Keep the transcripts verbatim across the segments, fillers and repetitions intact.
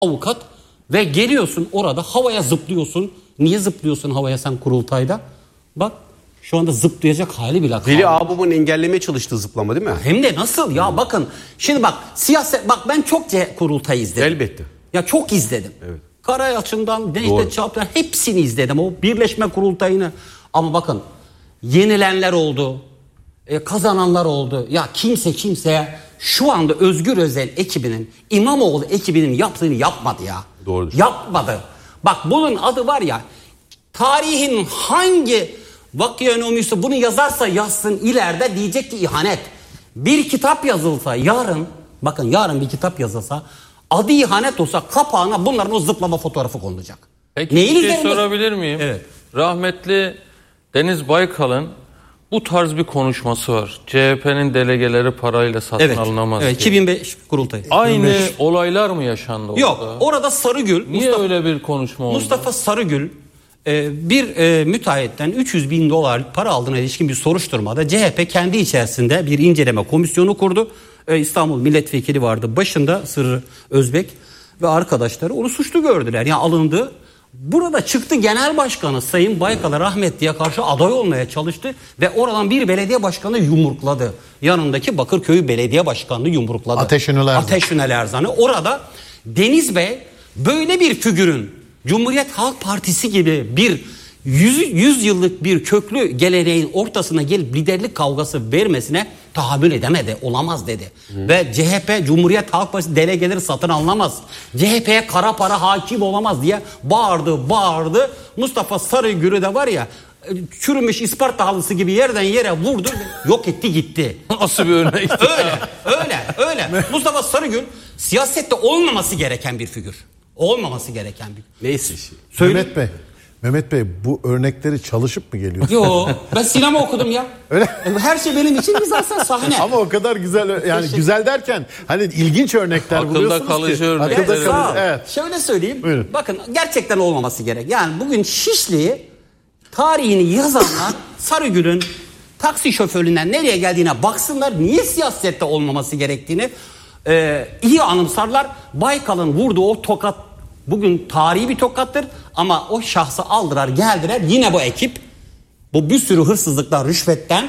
avukat ve geliyorsun orada havaya zıplıyorsun. Niye zıplıyorsun havaya sen kurultayda? Bak şu anda zıplayacak hali bile kaldı. Veli Ağababa'nın engellemeye çalıştığı zıplama değil mi? Hem de nasıl ya, bakın şimdi bak siyaset, bak ben çok kurultay izledim. Elbette. Ya çok izledim. Evet. Karayaçı'ndan Necdet Çağatay hepsini izledim, o birleşme kurultayını. Ama bakın yenilenler oldu, e, kazananlar oldu. Ya kimse kimseye şu anda Özgür Özel ekibinin, İmamoğlu ekibinin yaptığını yapmadı ya. Doğrudur. Yapmadı. Bak bunun adı var ya, tarihin hangi vakıenomusu bunu yazarsa yazsın ileride diyecek ki ihanet. Bir kitap yazılsa yarın, bakın yarın bir kitap yazılsa adı ihanet olsa kapağına bunların o zıplama fotoğrafı konulacak. Peki Neyin bir şey üzerinde? sorabilir miyim? Evet. Rahmetli Deniz Baykal'ın bu tarz bir konuşması var. C H P'nin delegeleri parayla satın Evet. alınamaz Evet, diye. iki bin beş kurultayı. Aynı iki bin beş olaylar mı yaşandı orada? Yok, orada Sarıgül, Niye Mustafa, öyle bir konuşma oldu? Mustafa Sarıgül e, bir e, müteahhitten üç yüz bin dolar para aldığına ilişkin bir soruşturmada C H P kendi içerisinde bir inceleme komisyonu kurdu. E, İstanbul milletvekili vardı başında, Sırrı Özbek ve arkadaşları onu suçlu gördüler. Yani alındı. Burada çıktı genel başkanı Sayın Baykal'a rahmetliye karşı aday olmaya çalıştı ve oradan bir belediye başkanı yumrukladı. Yanındaki Bakırköy belediye başkanını yumrukladı. Ateş Ünal Erzan. Ateş Ünal Erzan'ı. Orada Deniz Bey böyle bir figürün Cumhuriyet Halk Partisi gibi bir yüz, yüz yıllık bir köklü geleneğin ortasına gelip liderlik kavgası vermesine tahammül edemedi. Olamaz dedi. Hmm. Ve C H P Cumhuriyet Halk Partisi delegeleri satın alınamaz. C H P'ye kara para hakim olamaz diye bağırdı bağırdı. Mustafa Sarıgül'ü de var ya, çürümüş Isparta halısı gibi yerden yere vurdu, yok etti gitti. Nasıl bir örnek? öyle öyle öyle. Mustafa Sarıgül siyasette olmaması gereken bir figür. Olmaması gereken bir. Neyse şey. Söyle. Mehmet Bey, Mehmet Bey bu örnekleri çalışıp mı geliyor? Yo, ben sinema okudum ya. Öyle. Her şey benim için zaten sahne. Ama o kadar güzel, yani güzel derken hani ilginç örnekler Akılda buluyorsunuz kalıcı ki. örnekler. Akılda Evet, kalıcı. sağ ol. Evet. Şöyle söyleyeyim. Buyurun. Bakın gerçekten olmaması gerek. Yani bugün Şişli'yi tarihini yazanlar Sarıgül'ün taksi şoföründen nereye geldiğine baksınlar. Niye siyasette olmaması gerektiğini e, iyi anımsarlar. Baykal'ın vurduğu o tokat bugün tarihi bir tokattır. Ama o şahsı aldılar geldiler. Yine bu ekip bu bir sürü hırsızlıklar, rüşvetten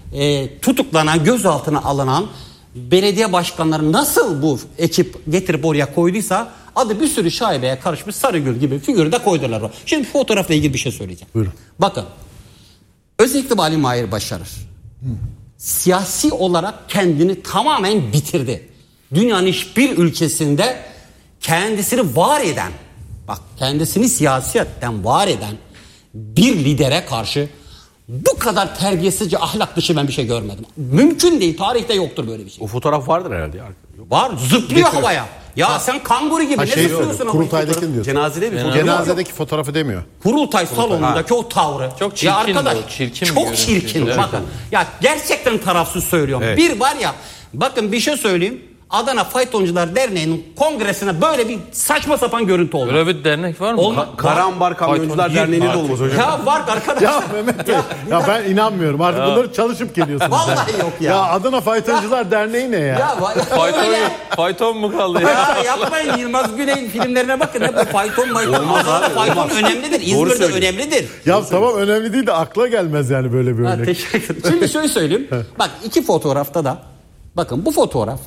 e, tutuklanan, gözaltına alınan belediye başkanları nasıl bu ekip getirip oraya koyduysa adı bir sürü şaibeye karışmış Sarıgül gibi figürü de koydular. Şimdi fotoğrafla ilgili bir şey söyleyeceğim. Buyurun. Bakın özellikle Ali Mahir Başarır hmm. siyasi olarak kendini tamamen bitirdi. Dünyanın hiçbir ülkesinde kendisini var eden, bak kendisini siyasetten var eden bir lidere karşı bu kadar terbiyesizce, ahlak dışı ben bir şey görmedim. Mümkün değil. Tarihte yoktur böyle bir şey. O fotoğraf vardır herhalde ya. Yok. Var. Zıplıyor havaya. Ya ha. Sen kanguru gibi Ha, ne şey zıplıyorsun diyor, ama? kurultaydakini diyorsun. Cenazede mi? Cenazedeki fotoğrafı demiyor. Kurultay salonundaki o tavrı. Çok çirkin ya arkadaş, bu, çirkin bir çok görüntü. çirkin. Çok Bakın. Ya gerçekten tarafsız söylüyorum. Evet. Bir var ya, bakın bir şey söyleyeyim. Adana Faytoncular Derneği'nin kongresine böyle bir saçma sapan görüntü oldu. Böyle bir dernek var mı? Olma- Karambar Kamyoncular Derneği'nde de olmaz hocam. Ya var arkadaş. Ya Mehmet Bey, ya ben inanmıyorum. Artık bunları çalışıp geliyorsunuz. Vallahi yani. yok ya. Ya Adana Faytoncular Derneği ne ya? Ya va- Fayton, öyle. fayton mu kaldı ya? Ya yapmayın, Yılmaz Güney'in filmlerine bakın. Hep o fayton mayton. Olmaz Adana'da abi, fayton olmaz. önemlidir. Doğru İzmir'de söylüyorsun. önemlidir. Ya tamam, önemli değil de akla gelmez yani böyle bir Ha, örnek. teşekkür ederim. Şimdi şöyle söyleyeyim. Bak iki fotoğrafta da, bakın bu fotoğraf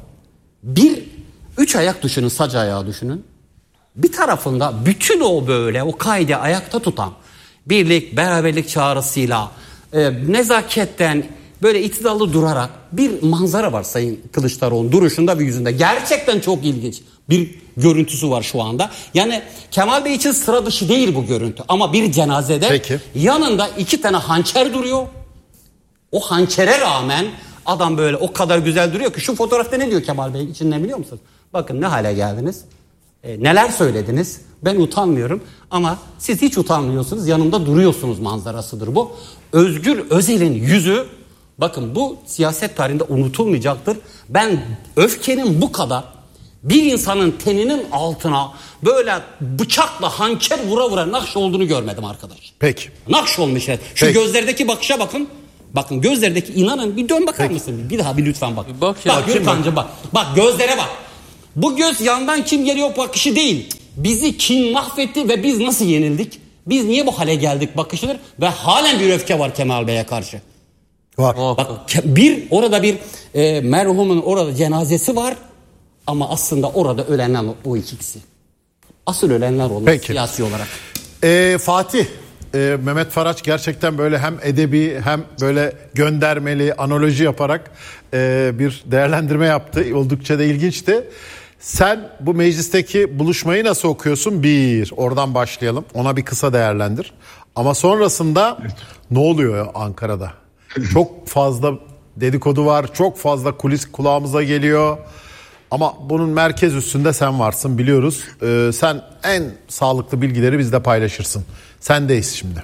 bir üç ayak düşünün, sac ayağı düşünün. Bir tarafında bütün o böyle o kaide ayakta tutan birlik, beraberlik çağrısıyla e, nezaketten böyle itidallı durarak bir manzara var Sayın Kılıçdaroğlu'nun duruşunda ve yüzünde. Gerçekten çok ilginç bir görüntüsü var şu anda. Yani Kemal Bey için sıra dışı değil bu görüntü. Ama bir cenazede Peki. yanında iki tane hançer duruyor. O hançere rağmen adam böyle o kadar güzel duruyor ki, şu fotoğrafta ne diyor Kemal Bey içinden biliyor musunuz? Bakın ne hale geldiniz. E, neler söylediniz. Ben utanmıyorum ama siz hiç utanmıyorsunuz. Yanımda duruyorsunuz manzarasıdır bu. Özgür Özel'in yüzü, bakın bu siyaset tarihinde unutulmayacaktır. Ben öfkenin bu kadar bir insanın teninin altına böyle bıçakla hançer vura vura nakş olduğunu görmedim arkadaş. Peki. Nakş olmuş. Şu Peki. gözlerdeki bakışa bakın. Bakın gözlerdeki, inanın bir dön bakar Peki. mısın? Bir daha bir lütfen bak. Bir bak ya, bak kim Gürkan'cığım bak. Bak gözlere bak. Bu göz yandan kim geliyor bakışı değil. Bizi kim mahvetti ve biz nasıl yenildik? Biz niye bu hale geldik bakışıdır? Ve halen bir öfke var Kemal Bey'e karşı. Var. Bak bir orada bir e, merhumun orada cenazesi var. Ama aslında orada ölenler bu ikisi. Asıl ölenler onlar siyasi olarak. Ee, Fatih, e, Mehmet Faraç gerçekten böyle hem edebi hem böyle göndermeli, analoji yaparak e, bir değerlendirme yaptı. Oldukça da ilginçti. Sen bu meclisteki buluşmayı nasıl okuyorsun? Bir, oradan başlayalım. Ona bir kısa değerlendir. Ama sonrasında ne oluyor Ankara'da? Çok fazla dedikodu var, çok fazla kulis kulağımıza geliyor. Ama bunun merkez üstünde sen varsın, biliyoruz. Ee, sen en sağlıklı bilgileri bizle paylaşırsın. Sendeyiz şimdi.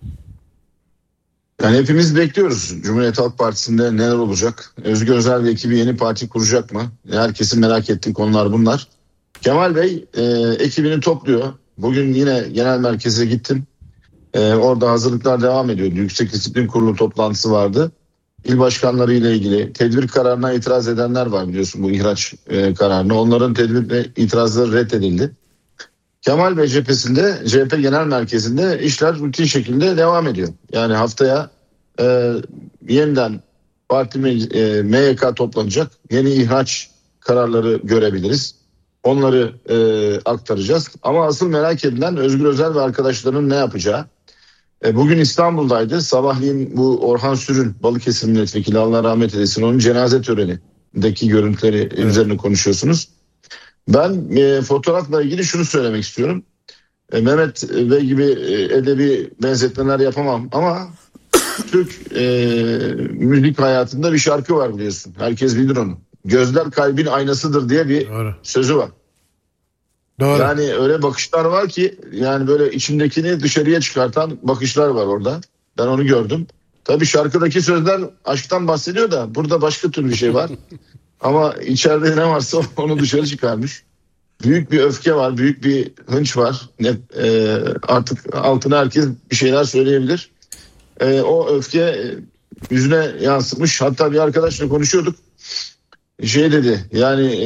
Yani hepimiz bekliyoruz. Cumhuriyet Halk Partisi'nde neler olacak? Özgür Özel ve ekibi yeni parti kuracak mı? Herkesin merak ettiği konular bunlar. Kemal Bey e, ekibini topluyor. Bugün yine genel merkeze gittim. E, orada hazırlıklar devam ediyordu. Yüksek Disiplin Kurulu toplantısı vardı. İl başkanları ile ilgili tedbir kararına itiraz edenler var, biliyorsun bu ihraç e, kararına. Onların tedbir itirazları reddedildi. Kemal Bey cephesinde, C H P Genel Merkezi'nde işler rutin şekilde devam ediyor. Yani haftaya e, yeniden parti e, M Y K toplanacak. Yeni ihraç kararları görebiliriz. Onları e, aktaracağız. Ama asıl merak edilen Özgür Özel ve arkadaşlarının ne yapacağı. E, bugün İstanbul'daydı. Sabahleyin bu Orhan Sürün, Balıkesir Milletvekili, Allah rahmet eylesin, onun cenaze törenindeki görüntüleri evet. üzerine konuşuyorsunuz. Ben e, fotoğrafla ilgili şunu söylemek istiyorum. E, Mehmet Bey gibi e, edebi benzetmeler yapamam ama Türk e, müzik hayatında bir şarkı var, biliyorsun. Herkes bilir onu. Gözler kalbin aynasıdır diye bir Doğru. sözü var. Doğru. Yani öyle bakışlar var ki, yani böyle içindekini dışarıya çıkartan bakışlar var orada. Ben onu gördüm. Tabii şarkıdaki sözler aşktan bahsediyor da burada başka türlü bir şey var. Ama içeride ne varsa onu dışarı çıkarmış. Büyük bir öfke var, büyük bir hınç var. Ne, e, artık altına herkes bir şeyler söyleyebilir. E, o öfke e, yüzüne yansımış. Hatta bir arkadaşla konuşuyorduk. Şey dedi, yani e,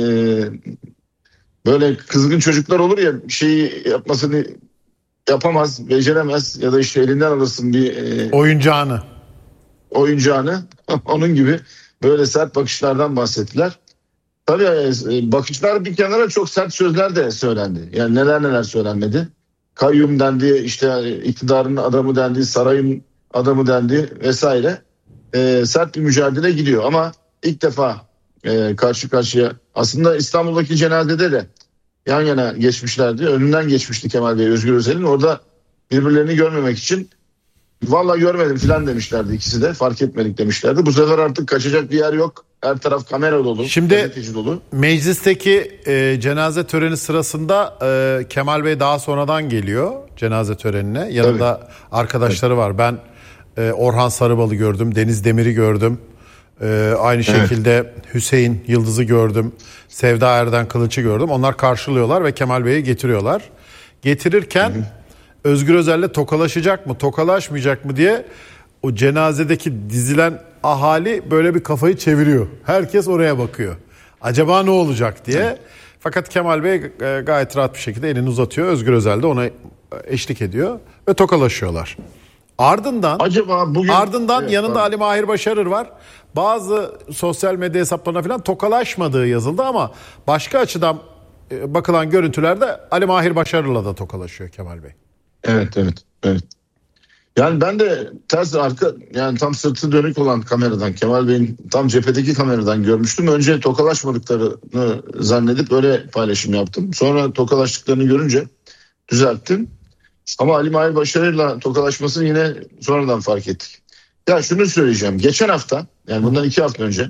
böyle kızgın çocuklar olur ya, bir şeyi yapmasını yapamaz, beceremez ya da işte elinden alırsın bir e, oyuncağını. Oyuncağını onun gibi böyle sert bakışlardan bahsettiler. Tabii e, bakışlar bir kenara, çok sert sözler de söylendi. Yani neler neler söylenmedi. Kayyum dendi, işte iktidarın adamı dendi, sarayın adamı dendi vesaire. E, sert bir mücadele gidiyor ama ilk defa e, karşı karşıya, aslında İstanbul'daki cenazede de yan yana geçmişlerdi. Önünden geçmişti Kemal Bey, Özgür Özel'in. Orada birbirlerini görmemek için vallahi görmedim filan demişlerdi ikisi de. Fark etmedik demişlerdi. Bu sefer artık kaçacak bir yer yok. Her taraf kamera dolu. Şimdi dolu. Meclisteki e, cenaze töreni sırasında e, Kemal Bey daha sonradan geliyor cenaze törenine. Yanında Tabii. arkadaşları evet. var. Ben e, Orhan Sarıbal'ı gördüm. Deniz Demir'i gördüm. E, aynı evet. şekilde Hüseyin Yıldız'ı gördüm. Sevda Erden Kılıç'ı gördüm. Onlar karşılıyorlar ve Kemal Bey'i getiriyorlar. Getirirken hı hı. Özgür Özel'le tokalaşacak mı, tokalaşmayacak mı diye o cenazedeki dizilen ahali böyle bir kafayı çeviriyor. Herkes oraya bakıyor. Acaba ne olacak diye. Evet. Fakat Kemal Bey gayet rahat bir şekilde elini uzatıyor. Özgür Özel de ona eşlik ediyor ve tokalaşıyorlar. Ardından Acaba bugün ardından evet, yanında pardon. Ali Mahir Başarır var. Bazı sosyal medya hesaplarına falan tokalaşmadığı yazıldı ama başka açıdan bakılan görüntülerde Ali Mahir Başarır'la da tokalaşıyor Kemal Bey. Evet evet evet. Yani ben de ters arka, yani tam sırtı dönük olan kameradan, Kemal Bey'in tam cephedeki kameradan görmüştüm. Önce tokalaşmadıklarını zannedip öyle paylaşım yaptım. Sonra tokalaştıklarını görünce düzelttim. Ama Ali Mahir Başarır'la tokalaşmasını yine sonradan fark ettik. Ya şunu söyleyeceğim. Geçen hafta, yani bundan iki hafta önce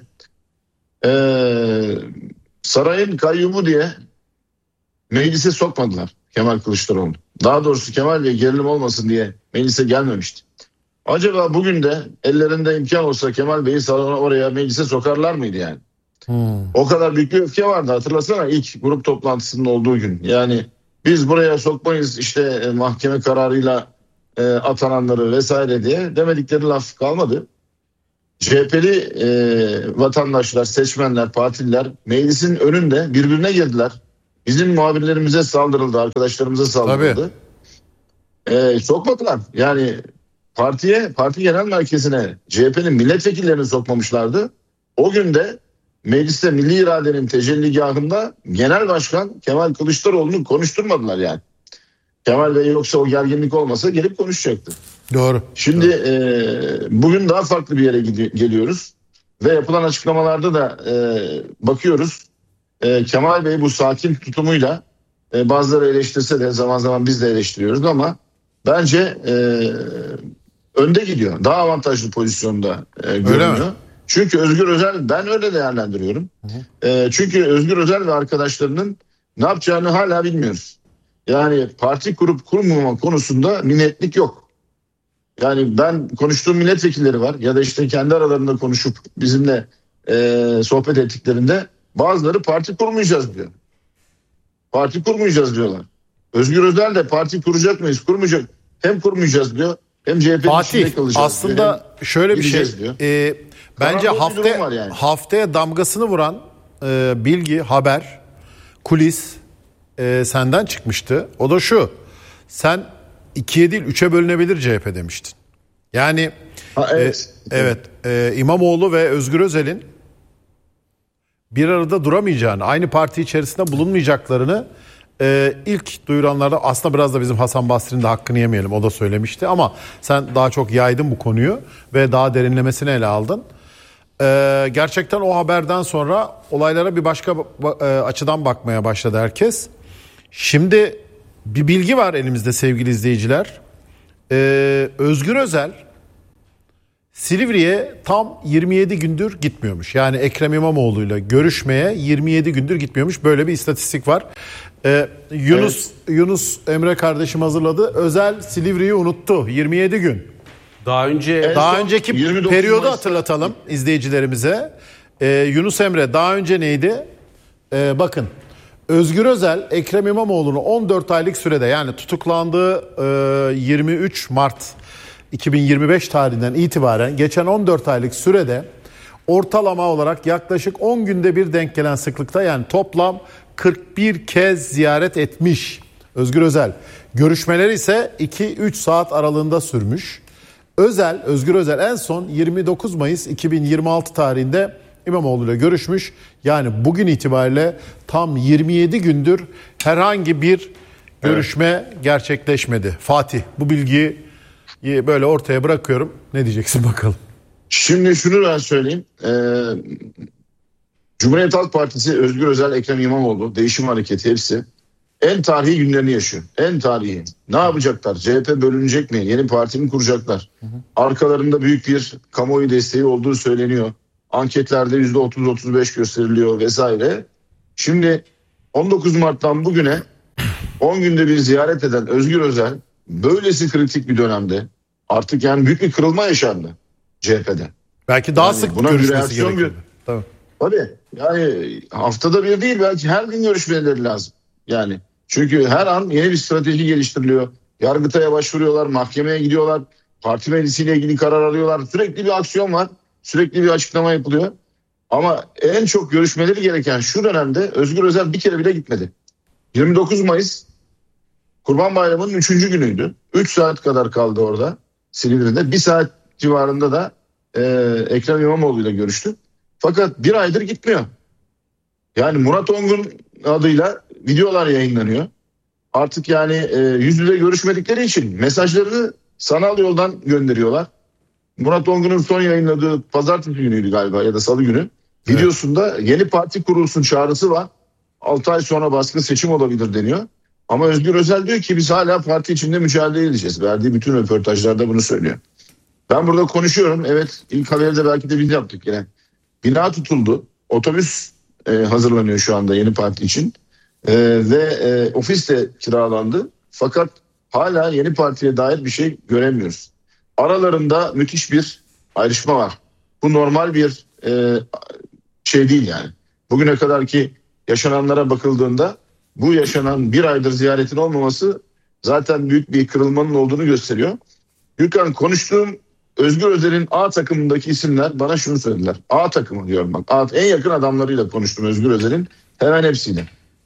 ee, sarayın kayyumu diye meclise sokmadılar Kemal Kılıçdaroğlu. Daha doğrusu Kemal Bey gerilim olmasın diye meclise gelmemişti. Acaba bugün de ellerinde imkan olsa Kemal Bey'i salona, oraya, meclise sokarlar mıydı yani? Hmm. O kadar büyük bir öfke vardı. Hatırlasana ilk grup toplantısının olduğu gün. Yani biz buraya sokmayız işte mahkeme kararıyla e, atananları vesaire diye demedikleri laf kalmadı. C H P'li e, vatandaşlar, seçmenler, partililer meclisin önünde birbirine girdiler. Bizim muhabirlerimize saldırıldı, arkadaşlarımıza saldırıldı. E, sokmadılar. Yani partiye, parti genel merkezine C H P'nin milletvekillerini sokmamışlardı. O gün de mecliste milli iradenin tecelligahında Genel Başkan Kemal Kılıçdaroğlu'nu konuşturmadılar yani. Kemal Bey yoksa o gerginlik olmasa gelip konuşacaktı. Doğru. Şimdi Doğru. E, bugün daha farklı bir yere gidi- geliyoruz. Ve yapılan açıklamalarda da e, bakıyoruz. E, Kemal Bey bu sakin tutumuyla e, bazıları eleştirse de zaman zaman biz de eleştiriyoruz ama bence e, önde gidiyor. Daha avantajlı pozisyonda e, görünüyor. Çünkü Özgür Özel, ben öyle değerlendiriyorum. Hı hı. E, çünkü Özgür Özel ve arkadaşlarının ne yapacağını hala bilmiyoruz. Yani parti kurup kurmama konusunda minetlik yok. Yani ben konuştuğum milletvekilleri var ya da işte kendi aralarında konuşup bizimle e, sohbet ettiklerinde bazıları parti kurmayacağız diyor. Parti kurmayacağız diyorlar. Özgür Özel de parti kuracak mıyız, kurmayacak, hem kurmayacağız diyor hem C H P'nin içinde kalacağız. Aslında diyor, şöyle bir şey e, bence haftaya, yani. haftaya damgasını vuran e, bilgi, haber, kulis e, senden çıkmıştı. O da şu: sen ikiye değil üçe bölünebilir C H P demiştin. Yani ha, evet, e, evet e, İmamoğlu ve Özgür Özel'in bir arada duramayacağını, aynı parti içerisinde bulunmayacaklarını e, ilk duyuranlarda, aslında biraz da bizim Hasan Basri'nin de hakkını yemeyelim, o da söylemişti ama sen daha çok yaydın bu konuyu ve daha derinlemesine ele aldın. E, gerçekten o haberden sonra olaylara bir başka e, açıdan bakmaya başladı herkes. Şimdi bir bilgi var elimizde sevgili izleyiciler. E, Özgür Özel Silivri'ye tam yirmi yedi gündür gitmiyormuş. Yani Ekrem İmamoğlu'yla görüşmeye yirmi yedi gündür gitmiyormuş. Böyle bir istatistik var. Ee, Yunus evet. Yunus Emre kardeşim hazırladı. Özel Silivri'yi unuttu. yirmi yedi gün. Daha önce evet, daha önceki periyodu Mayıs'ta hatırlatalım izleyicilerimize. Ee, Yunus Emre daha önce neydi? Ee, bakın. Özgür Özel Ekrem İmamoğlu'nu on dört aylık sürede, yani tutuklandığı e, yirmi üç Mart iki bin yirmi beş tarihinden itibaren geçen on dört aylık sürede ortalama olarak yaklaşık on günde bir denk gelen sıklıkta, yani toplam kırk bir kez ziyaret etmiş Özgür Özel. Görüşmeler ise iki üç saat aralığında sürmüş. Özel, Özgür Özel en son yirmi dokuz Mayıs iki bin yirmi altı tarihinde İmamoğlu ile görüşmüş. Yani bugün itibariyle tam yirmi yedi gündür herhangi bir görüşme evet. gerçekleşmedi. Fatih, bu bilgiyi böyle ortaya bırakıyorum. Ne diyeceksin bakalım? Şimdi şunu ben söyleyeyim. Ee, Cumhuriyet Halk Partisi, Özgür Özel, Ekrem İmamoğlu, Değişim Hareketi hepsi en tarihi günlerini yaşıyor. En tarihi. Ne yapacaklar? C H P bölünecek mi? Yeni parti mi kuracaklar? Hı hı. Arkalarında büyük bir kamuoyu desteği olduğu söyleniyor. Anketlerde yüzde otuz otuz beş gösteriliyor vesaire. Şimdi on dokuz Mart'tan bugüne on günde bir ziyaret eden Özgür Özel böylesi kritik bir dönemde artık yani büyük bir kırılma yaşandı C H P'de. Belki daha yani sık buna görüşmesi gerekiyor. Bir... Tabii. Tabii. Yani haftada bir değil, belki her gün görüşmeleri lazım. Yani çünkü her an yeni bir strateji geliştiriliyor. Yargıtay'a başvuruyorlar, mahkemeye gidiyorlar, parti meclisiyle ilgili karar alıyorlar. Sürekli bir aksiyon var, sürekli bir açıklama yapılıyor. Ama en çok görüşmeleri gereken şu dönemde Özgür Özel bir kere bile gitmedi. yirmi dokuz Mayıs Kurban Bayramı'nın üçüncü günüydü. üç saat kadar kaldı orada Silivri'de. bir saat civarında da e, Ekrem İmamoğlu ile görüştü. Fakat bir aydır gitmiyor. Yani Murat Ongun adıyla videolar yayınlanıyor. Artık yani e, yüz yüze görüşmedikleri için mesajlarını sanal yoldan gönderiyorlar. Murat Ongun'un son yayınladığı pazartesi günüydü galiba ya da salı günü. Evet. Videosunda yeni parti kurulsun çağrısı var. altı ay sonra baskın seçim olabilir deniyor. Ama Özgür Özel diyor ki biz hala parti içinde mücadele edeceğiz. Verdiği bütün röportajlarda bunu söylüyor. Ben burada konuşuyorum. Evet, ilk haberi de belki de biz yaptık yine. Bina tutuldu. Otobüs e, hazırlanıyor şu anda yeni parti için. E, ve e, ofis de kiralandı. Fakat hala yeni partiye dair bir şey göremiyoruz. Aralarında müthiş bir ayrışma var. Bu normal bir e, şey değil yani. Bugüne kadar ki yaşananlara bakıldığında bu yaşanan bir aydır ziyaretin olmaması zaten büyük bir kırılmanın olduğunu gösteriyor. Gürkan, konuştuğum Özgür Özel'in A takımındaki isimler bana şunu söylediler. A takımı diyorum bak. A, en yakın adamlarıyla konuştum Özgür Özel'in. Hemen hepsiyle.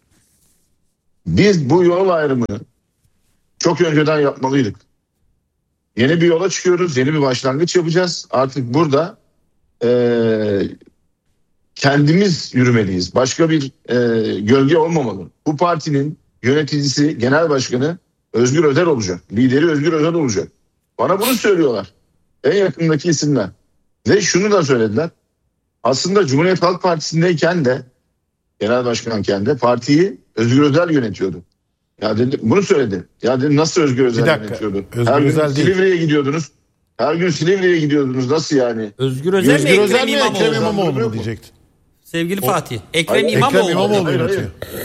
Biz bu yol ayrımını çok önceden yapmalıydık. Yeni bir yola çıkıyoruz. Yeni bir başlangıç yapacağız. Artık burada ee, kendimiz yürümeliyiz. Başka bir e, gölge olmamalı. Bu partinin yöneticisi, genel başkanı Özgür Özel olacak. Lideri Özgür Özel olacak. Bana bunu söylüyorlar. En yakındaki isimler. Ve şunu da söylediler. Aslında Cumhuriyet Halk Partisi'ndeyken de genel başkanken de partiyi Özgür Özel yönetiyordu. Ya dedi, bunu söyledi. Ya dedi nasıl Özgür Özel yönetiyordu? Özgür Her Özel gün değil. Silivri'ye gidiyordunuz. Her gün Silivri'ye gidiyordunuz. Nasıl yani? Özgür Özel Özgür mi Özel Ekrem mi Ekrem İmamoğlu? İmamoğlu mu diyecektin? Sevgili Fatih. Ekrem Hayır, İmamoğlu. Ekrem İmamoğlu Hayır, yönetiyor.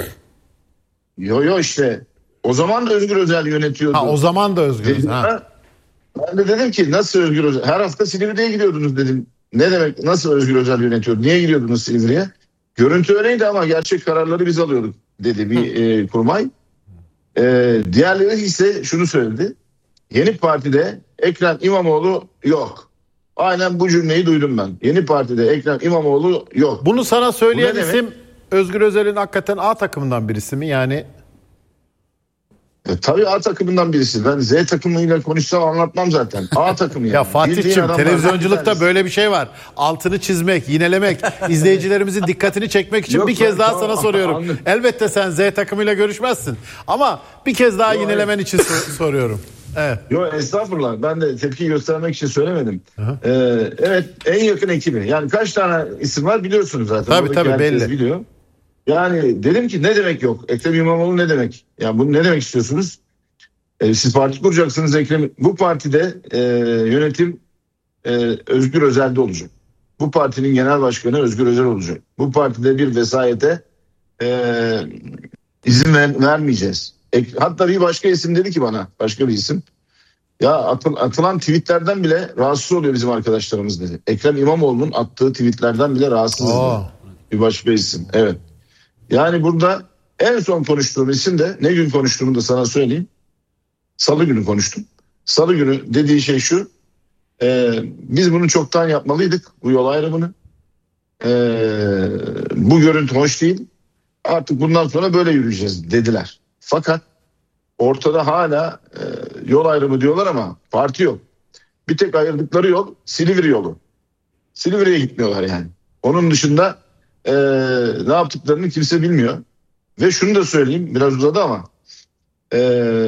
Yo yo işte. O zaman da Özgür Özel yönetiyordu. Ha o zaman da Özgür Özel. Ha. Ben de dedim ki nasıl Özgür Özel? Her hafta Silivri'ye gidiyordunuz dedim. Ne demek nasıl Özgür Özel yönetiyordu? Niye gidiyordunuz Silivri'ye? Görüntü öyleydi ama gerçek kararları biz alıyorduk dedi bir e, kurmay. E, diğerleri ise şunu söyledi. Yeni partide Ekrem İmamoğlu yok. Aynen bu cümleyi duydum ben. Yeni partide Ekrem İmamoğlu yok. Bunu sana söyleyen Bu ne isim Özgür Özel'in hakikaten A takımından birisi mi? Yani E, tabii A takımından birisi. Ben Z takımıyla konuşsam anlatmam zaten. A takımı yani. ya Bildiğin Fatih'ciğim adamlardan bir televizyonculukta tanesi. böyle bir şey var. Altını çizmek, yinelemek, izleyicilerimizin dikkatini çekmek için Yok, bir kez ben daha tamam, sana soruyorum. anladım. Elbette sen Z takımıyla görüşmezsin. Ama bir kez daha yinelemen için sor- soruyorum. Evet. Yok estağfurullah. Ben de tepki göstermek için söylemedim. Ee, evet en yakın ekibi. Yani kaç tane isim var biliyorsunuz zaten. Tabii, Oradaki tabii, herkes belli. Biliyor. Yani dedim ki ne demek yok? Ekrem İmamoğlu ne demek? Yani bunu ne demek istiyorsunuz? Ee, siz parti kuracaksınız Ekrem. Bu partide e, yönetim e, Özgür Özel'de olacak. Bu partinin genel başkanı Özgür Özel olacak. Bu partide bir vesayete e, izin ver, vermeyeceğiz. Ek, hatta bir başka isim dedi ki bana, başka bir isim. Ya atıl, atılan tweetlerden bile rahatsız oluyor bizim arkadaşlarımız dedi. Ekrem İmamoğlu'nun attığı tweetlerden bile rahatsız Aa. dedi. Bir başka isim. Evet. Yani burada en son konuştuğum isim de ne gün konuştuğumu da sana söyleyeyim. Salı günü konuştum. Salı günü dediği şey şu. E, biz bunu çoktan yapmalıydık. Bu yol ayrımını. E, bu görüntü hoş değil. Artık bundan sonra böyle yürüyeceğiz dediler. Fakat ortada hala e, yol ayrımı diyorlar ama parti yok. Bir tek ayırdıkları yol Silivri yolu. Silivri'ye gitmiyorlar yani. Onun dışında e, ne yaptıklarını kimse bilmiyor. Ve şunu da söyleyeyim, biraz uzadı ama e,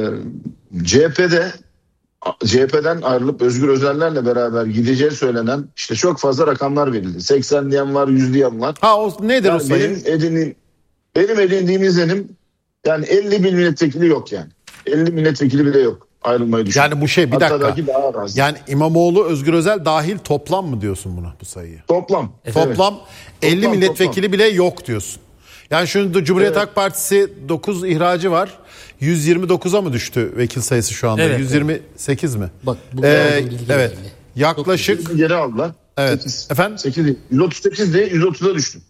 C H P'de C H P'den ayrılıp Özgür Özel'lerle beraber gideceği söylenen işte çok fazla rakamlar verildi. seksen diyen var, yüz diyen var. Ha o nedir Yani o sayı? benim edindiğim, benim edindiğim izlenim yani elli bin milletvekili yok yani. elli milletvekili bile yok ayrılmayı düşünüyor. Yani bu şey bir Hatta dakika. belki daha az. Yani İmamoğlu, Özgür Özel dahil toplam mı diyorsun buna bu sayıyı? Toplam. Toplam elli Toplam, milletvekili toplam. bile yok diyorsun. Yani şimdi Cumhuriyet Evet. Halk Partisi dokuz ihracı var. yüz yirmi dokuza mı düştü vekil sayısı şu anda? Evet, yüz yirmi sekiz mi? Bak, bu Ee, verdiğin bilgi evet. belli. Yaklaşık Geri aldılar. Evet. sekiz. Efendim? sekiz değil. yüz otuz sekiz değil yüz otuza düştü.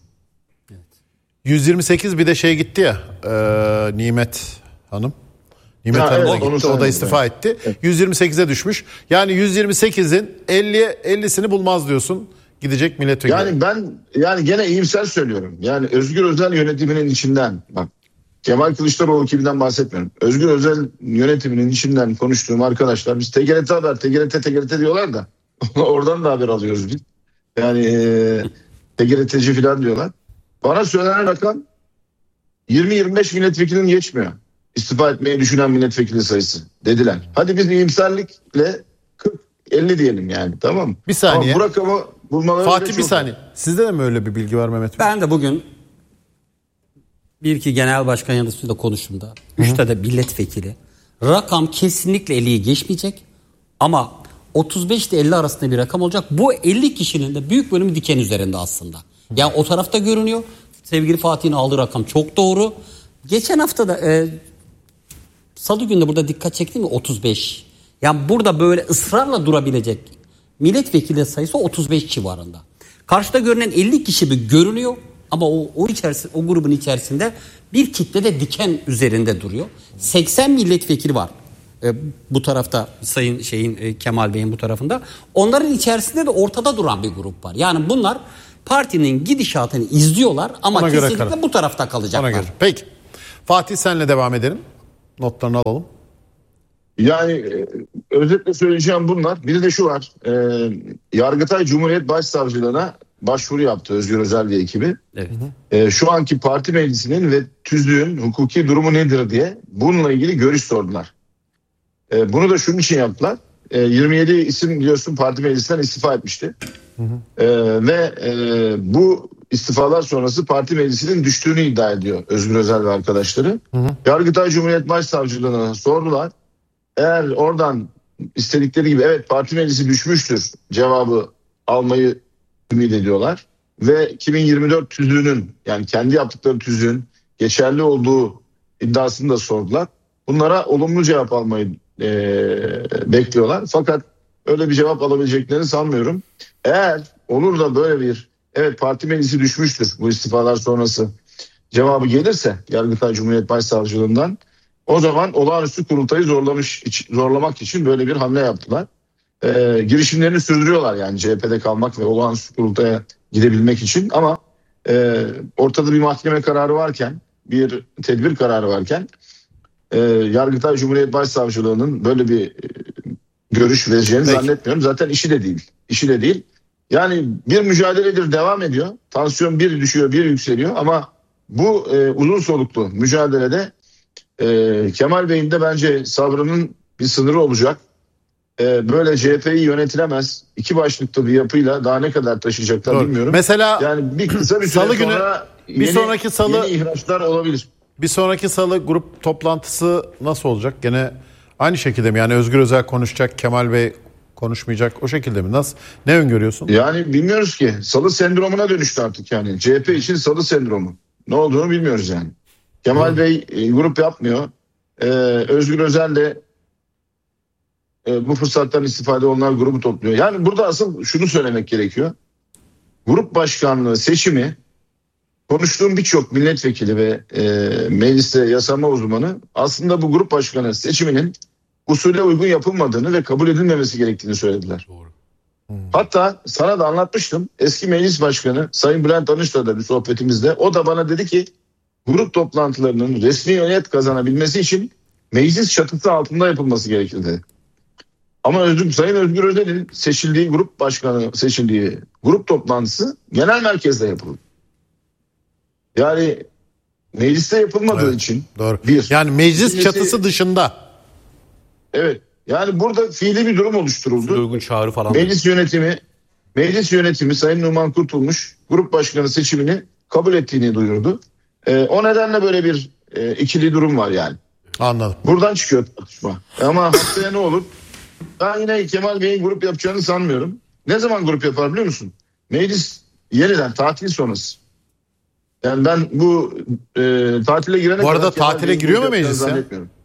yüz yirmi sekiz bir de şey gitti ya. E, Nimet Hanım. Nimet Ha, Hanım evet, da onu gitti. O da söyledim, istifa etti. yüz yirmi sekize düşmüş. Yani yüz yirmi sekizin elliye ellisini bulmaz diyorsun. Gidecek milletvekili. Yani ben yani gene iyimser söylüyorum. Yani Özgür Özel yönetiminin içinden bak Kemal Kılıçdaroğlu ekibinden bahsetmiyorum. Özgür Özel yönetiminin içinden konuştuğum arkadaşlar biz T G R T haber, T G R T, T G R T diyorlar da oradan da haber alıyoruz biz. Yani e, T G R T'ci falan diyorlar. Bana söylenen rakam yirmi yirmi beş milletvekilinin geçmiyor. İstifa etmeyi düşünen milletvekili sayısı dediler. Hadi biz iyimserlikle kırk elli diyelim yani tamam mı? Bir saniye. Ama bu rakamı bulmaları Fatih bile bir çok- saniye. Sizde de mi öyle bir bilgi var Mehmet Bey? Ben de bugün bir iki genel başkan yardımcısıyla konuştuğumda üçte de milletvekili. Rakam kesinlikle elliyi geçmeyecek ama otuz beş ile elli arasında bir rakam olacak. Bu elli kişinin de büyük bölümü diken üzerinde aslında. Yani o tarafta görünüyor. Sevgili Fatih'in aldığı rakam çok doğru. Geçen hafta da e, Salı günü de burada dikkat çekti mi otuz beş. Yani burada böyle ısrarla durabilecek milletvekili sayısı otuz beş civarında. Karşıda görünen elli kişi bir görünüyor ama o o içerisinde o grubun içerisinde bir kitle de diken üzerinde duruyor. seksen milletvekili var. E, bu tarafta Sayın şeyin e, Kemal Bey'in bu tarafında. Onların içerisinde de ortada duran bir grup var. Yani bunlar partinin gidişatını izliyorlar ama Ona göre kesinlikle karar. bu tarafta kalacaklar. Ona göre. Peki. Fatih senle devam edelim. Notlarını alalım. Yani e, özetle söyleyeceğim bunlar. Bir de şu var. E, Yargıtay Cumhuriyet Başsavcılığına başvuru yaptı Özgür Özel ve ekibi. Evet. E, şu anki parti meclisinin ve tüzüğün hukuki durumu nedir diye bununla ilgili görüş sordular. E, bunu da şunun için yaptılar. E, yirmi yedi isim biliyorsun parti meclisinden istifa etmişti. Hı hı. E, ve e, bu istifalar sonrası parti meclisinin düştüğünü iddia ediyor Özgür Özel ve arkadaşları. Hı hı. Yargıtay Cumhuriyet Başsavcılığına sordular. Eğer oradan istedikleri gibi evet parti meclisi düşmüştür cevabı almayı ümit ediyorlar. Ve iki bin yirmi dört tüzüğünün yani kendi yaptıkları tüzüğün geçerli olduğu iddiasını da sordular. Bunlara olumlu cevap almayı e, bekliyorlar. Fakat öyle bir cevap alabileceklerini sanmıyorum. Eğer olur da böyle bir evet parti meclisi düşmüştür bu istifalar sonrası cevabı gelirse Yargıtay Cumhuriyet Başsavcılığından o zaman olağanüstü kurultayı zorlamış, zorlamak için böyle bir hamle yaptılar. Ee, girişimlerini sürdürüyorlar yani C H P'de kalmak ve olağanüstü kurultaya gidebilmek için ama e, ortada bir mahkeme kararı varken, bir tedbir kararı varken e, Yargıtay Cumhuriyet Başsavcılığı'nın böyle bir e, görüş vereceğini Peki. zannetmiyorum. Zaten işi de değil. İşi de değil. Yani bir mücadeledir devam ediyor. Tansiyon bir düşüyor, bir yükseliyor ama bu e, uzun soluklu mücadelede e, Kemal Bey'in de bence sabrının bir sınırı olacak. E, böyle C H P'yi yönetilemez. İki başlıklı bir yapıyla daha ne kadar taşıyacaklar Doğru. bilmiyorum. Mesela yani bir kısa bir süre salı günü sonra bir yeni, sonraki salı yeni ihraçlar olabilir. Bir sonraki salı grup toplantısı nasıl olacak? Gene aynı şekilde mi? Yani Özgür Özel konuşacak, Kemal Bey konuşmayacak o şekilde mi? Nasıl? Ne öngörüyorsun? Yani bilmiyoruz ki. Salı sendromuna dönüştü artık yani. C H P için salı sendromu. Ne olduğunu bilmiyoruz yani. Kemal hmm. Bey e, grup yapmıyor. Ee, Özgür Özel de e, bu fırsattan istifade olanlar grubu topluyor. Yani burada asıl şunu söylemek gerekiyor. Grup başkanlığı seçimi konuştuğum birçok milletvekili ve e, mecliste yasama uzmanı aslında bu grup başkanı seçiminin usule uygun yapılmadığını ve kabul edilmemesi gerektiğini söylediler. Doğru. Hmm. Hatta sana da anlatmıştım. Eski meclis başkanı Sayın Bülent Arınç'la da bir sohbetimizde o da bana dedi ki grup toplantılarının resmi yönet kazanabilmesi için meclis çatısı altında yapılması gerekir dedi. Ama Özgür, Sayın Özgür Özel'in seçildiği grup başkanı seçildiği grup toplantısı genel merkezde yapıldı. Yani mecliste yapılmadığı evet, için doğru. bir. Yani meclis meclisi, çatısı dışında. Evet. Yani burada fiili bir durum oluşturuldu. Uygun çağrı falan. Meclis yönetimi meclis yönetimi Sayın Numan Kurtulmuş grup başkanı seçimini kabul ettiğini duyurdu. Ee, o nedenle böyle bir e, ikili durum var yani. Anladım. Buradan çıkıyor tartışma. Ama haftaya ne olur? Ben yine Kemal Bey'in grup yapacağını sanmıyorum. Ne zaman grup yapar biliyor musun? Meclis yeniden tatil sonrası. Yani ben bu e, tatile girene Bu arada kadar tatile giriyor mu meclis ya?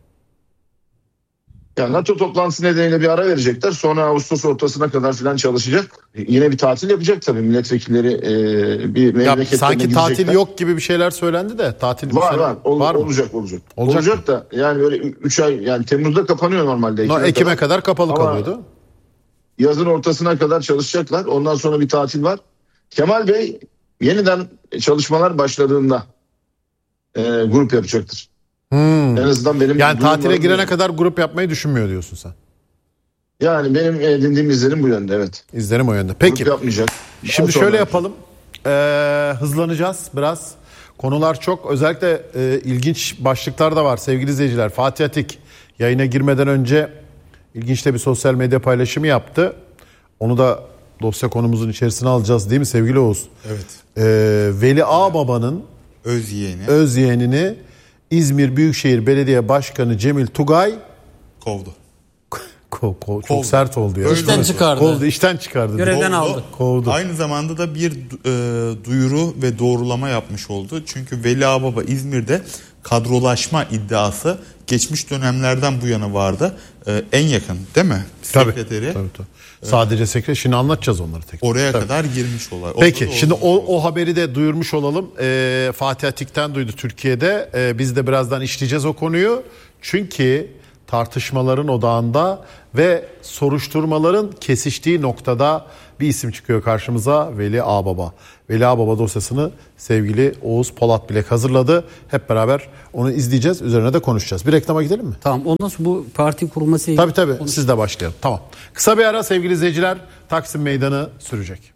Yani NATO toplantısı nedeniyle bir ara verecekler. Sonra Ağustos ortasına kadar falan çalışacak. Yine bir tatil yapacak tabii milletvekilleri e, bir memleketlerine sanki gidecekler. Tatil yok gibi bir şeyler söylendi de tatil var var, Ol, var olacak olacak. Olacak, olacak da yani böyle üç ay yani Temmuz'da kapanıyor normalde. No, Ekim'e kadar, kadar kapalı Ama kalıyordu. Yazın ortasına kadar çalışacaklar. Ondan sonra bir tatil var. Kemal Bey yeniden çalışmalar başladığında e, grup yapacaktır. Hmm. En azından benim yani tatile girene değil. kadar grup yapmayı düşünmüyor diyorsun sen. Yani benim edindiğim izlenim bu yönde, evet. İzlenim o yönde. Peki. Grup yapmayacak. Şimdi şöyle sonra yapalım. Ee, hızlanacağız biraz. Konular çok. Özellikle e, ilginç başlıklar da var sevgili izleyiciler. Fatih Atik yayına girmeden önce ilginç de bir sosyal medya paylaşımı yaptı. Onu da dosya konumuzun içerisine alacağız değil mi sevgili Oğuz? Evet. Ee, Veli Ağbaba'nın öz yeğeni. öz yeğenini İzmir Büyükşehir Belediye Başkanı Cemil Tugay kovdu. Ko, ko, çok kovdu. Sert oldu ya. İşten çıkardı. Kovdu, işten çıkardı. Görevden aldı. Kovdu. Aynı zamanda da bir e, duyuru ve doğrulama yapmış oldu. Çünkü Veli Ağbaba İzmir'de kadrolaşma iddiası geçmiş dönemlerden bu yana vardı. E, en yakın değil mi? Tabii. Sekreteri. Tabii, tabii. Sadece sekreter. Şimdi anlatacağız onları tek. Oraya tabii. kadar girmiş olay. Peki şimdi o, o haberi de duyurmuş olalım. Ee, Fatih Atik'ten duydu Türkiye'de. Ee, biz de birazdan işleyeceğiz o konuyu. Çünkü tartışmaların odağında ve soruşturmaların kesiştiği noktada bir isim çıkıyor karşımıza, Veli Ağbaba. Veli Ağbaba dosyasını sevgili Oğuz Polat Bilek hazırladı. Hep beraber onu izleyeceğiz, üzerine de konuşacağız. Bir reklama gidelim mi? Tamam, ondan sonra bu parti kurulması... Tabii tabii, siz de başlayalım. Tamam. Kısa bir ara sevgili izleyiciler, Taksim Meydanı sürecek.